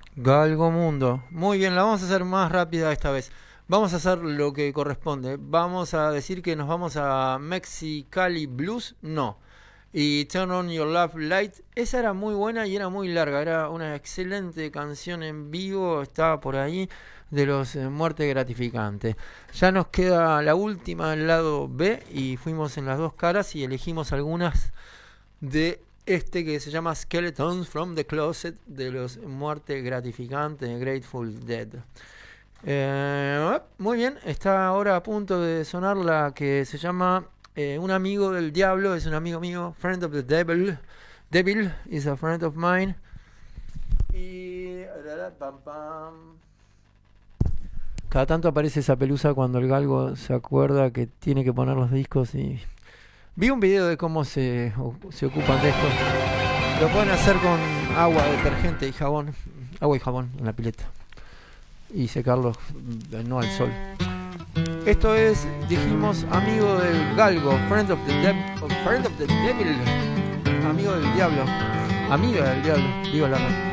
Galgo Mundo. Muy bien, la vamos a hacer más rápida esta vez. Vamos a hacer lo que corresponde. Vamos a decir que nos vamos a Mexicali Blues. No. Y Turn On Your Love Light. Esa era muy buena y era muy larga. Era una excelente canción en vivo. Estaba por ahí de los Muerte Gratificante. Ya nos queda la última del lado B. Y fuimos en las dos caras y elegimos algunas de este que se llama Skeletons from the Closet de los Muerte Gratificante de Grateful Dead. Muy bien, está ahora a punto de sonar la que se llama Un amigo del diablo, es un amigo mío, Friend of the Devil. Devil is a friend of mine. Y cada tanto aparece esa pelusa cuando el galgo se acuerda que tiene que poner los discos y vi un video de cómo se ocupan de esto. Lo pueden hacer con agua, detergente y jabón. Agua y jabón en la pileta. Y secarlos no al sol. Esto es, dijimos, amigo del galgo. Friend of the Devil. Amigo del diablo. Amiga del diablo. Digo la